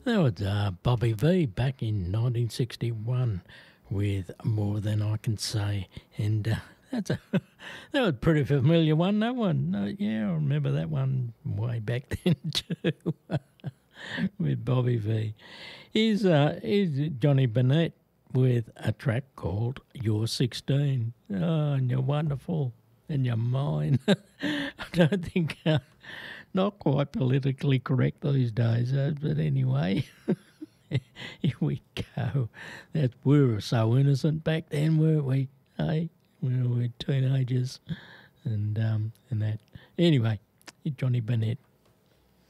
That was Bobby V back in 1961 with More Than I Can Say. And that's a that was a pretty familiar one, that one. Yeah, I remember that one way back then too with Bobby V. Here's Johnny Burnett with a track called You're 16. Oh, and you're wonderful and you're mine. I don't think, not quite politically correct these days, but anyway, here we go. We were so innocent back then, weren't we? Hey, we were teenagers and that. Anyway, Johnny Burnett.